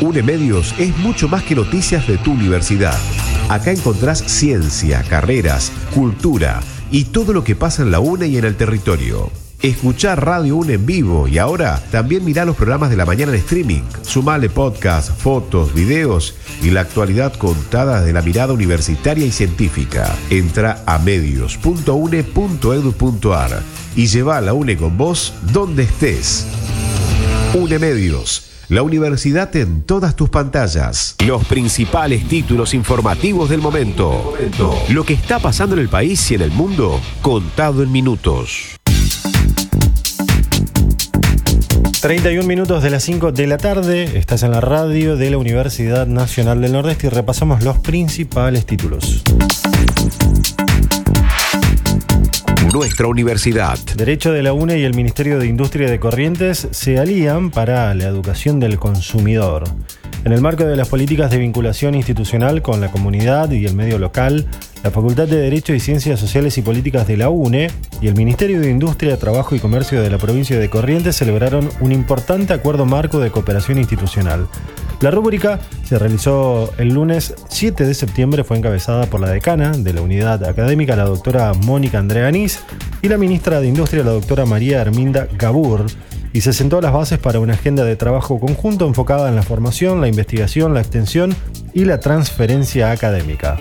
UNE Medios es mucho más que noticias de tu universidad. Acá encontrás ciencia, carreras, cultura y todo lo que pasa en la UNE y en el territorio. Escuchá Radio UNE en vivo y ahora también mirá los programas de la mañana en streaming. Sumale podcast, fotos, videos y la actualidad contada de la mirada universitaria y científica. Entra a medios.une.edu.ar y lleva a la UNE con vos donde estés. UNE Medios, la universidad en todas tus pantallas. Los principales títulos informativos del momento. Lo que está pasando en el país y en el mundo, contado en minutos. 31 minutos de las 5 de la tarde, estás en la radio de la Universidad Nacional del Nordeste y repasamos los principales títulos. Nuestra universidad. Derecho de la UNE y el Ministerio de Industria de Corrientes se alían para la educación del consumidor. En el marco de las políticas de vinculación institucional con la comunidad y el medio local, la Facultad de Derecho y Ciencias Sociales y Políticas de la UNE y el Ministerio de Industria, Trabajo y Comercio de la provincia de Corrientes celebraron un importante acuerdo marco de cooperación institucional. La rúbrica se realizó el lunes 7 de septiembre, fue encabezada por la decana de la unidad académica, la doctora Mónica Andrea Anís, y la ministra de Industria, la doctora María Herminda Gabur, y se sentó las bases para una agenda de trabajo conjunto enfocada en la formación, la investigación, la extensión y la transferencia académica.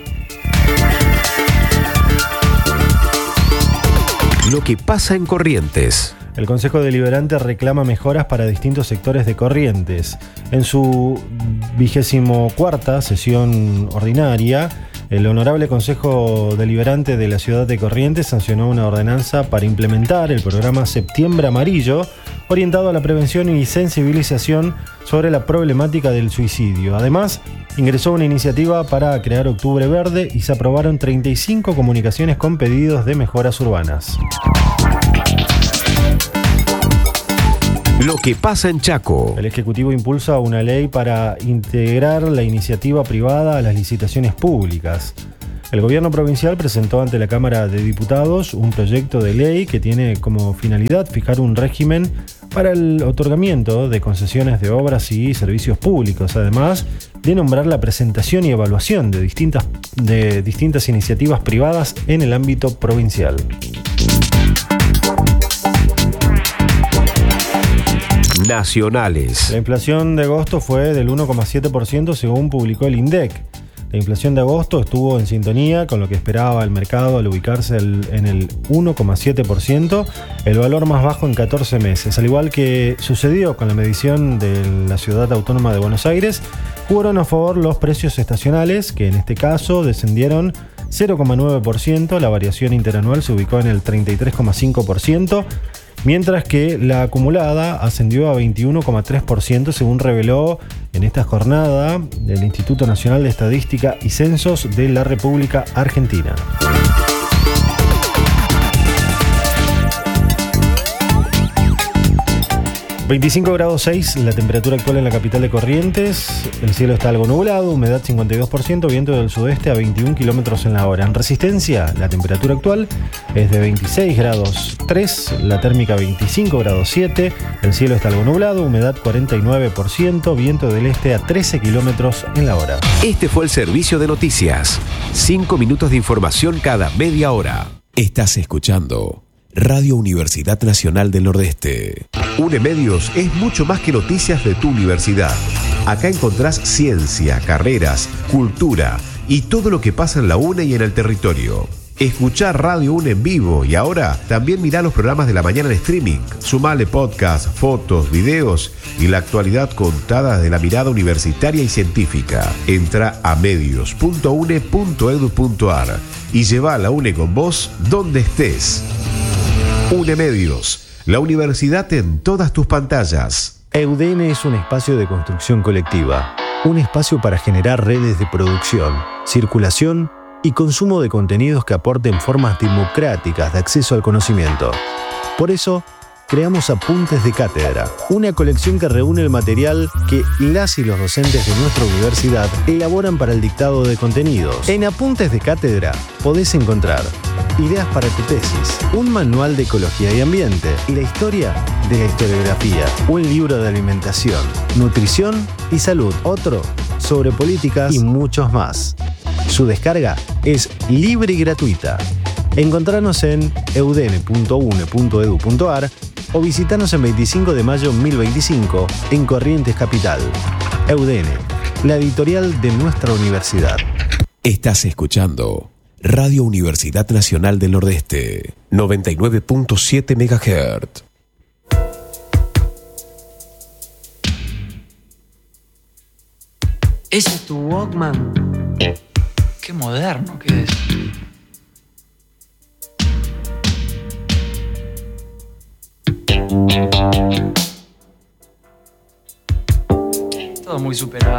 Lo que pasa en Corrientes. El Consejo Deliberante reclama mejoras para distintos sectores de Corrientes. En su 24ª sesión ordinaria, el Honorable Consejo Deliberante de la Ciudad de Corrientes sancionó una ordenanza para implementar el programa Septiembre Amarillo, orientado a la prevención y sensibilización sobre la problemática del suicidio. Además, ingresó una iniciativa para crear Octubre Verde y se aprobaron 35 comunicaciones con pedidos de mejoras urbanas. Lo que pasa en Chaco. El Ejecutivo impulsa una ley para integrar la iniciativa privada a las licitaciones públicas. El gobierno provincial presentó ante la Cámara de Diputados un proyecto de ley que tiene como finalidad fijar un régimen para el otorgamiento de concesiones de obras y servicios públicos, además de nombrar la presentación y evaluación de distintas iniciativas privadas en el ámbito provincial. Nacionales. La inflación de agosto fue del 1,7% según publicó el INDEC. La inflación de agosto estuvo en sintonía con lo que esperaba el mercado al ubicarse en el 1,7%, el valor más bajo en 14 meses. Al igual que sucedió con la medición de la Ciudad Autónoma de Buenos Aires, jugaron a favor los precios estacionales, que en este caso descendieron 0,9%, la variación interanual se ubicó en el 33,5%, mientras que la acumulada ascendió a 21,3% según reveló en esta jornada el Instituto Nacional de Estadística y Censos de la República Argentina. 25 grados 6 la temperatura actual en la capital de Corrientes. El cielo está algo nublado, humedad 52%, viento del sudeste a 21 kilómetros en la hora. En Resistencia, la temperatura actual es de 26 grados 3, la térmica 25 grados 7. El cielo está algo nublado, humedad 49%, viento del este a 13 kilómetros en la hora. Este fue el servicio de noticias. 5 minutos de información cada media hora. Estás escuchando Radio Universidad Nacional del Nordeste. UNE Medios es mucho más que noticias de tu universidad. Acá encontrás ciencia, carreras, cultura y todo lo que pasa en la UNE y en el territorio. Escuchá Radio UNE en vivo y ahora también mirá los programas de la mañana en streaming. Sumale podcast, fotos, videos y la actualidad contada de la mirada universitaria y científica. Entra a medios.une.edu.ar y lleva a la UNE con vos donde estés. UNE Medios, la universidad en todas tus pantallas. EUDN es un espacio de construcción colectiva, un espacio para generar redes de producción, circulación y consumo de contenidos que aporten formas democráticas de acceso al conocimiento. Por eso, creamos Apuntes de Cátedra, una colección que reúne el material que las y los docentes de nuestra universidad elaboran para el dictado de contenidos. En Apuntes de Cátedra podés encontrar ideas para tu tesis, un manual de ecología y ambiente, la historia de la historiografía, un libro de alimentación, nutrición y salud, otro sobre políticas y muchos más. Su descarga es libre y gratuita. Encontranos en eudene.une.edu.ar o visitanos en 25 de mayo 1025 en Corrientes Capital. Eudene, la editorial de nuestra universidad. Estás escuchando Radio Universidad Nacional del Nordeste, 99.7 MHz. ¿Ese es tu Walkman? Qué moderno que es. Todo muy superado.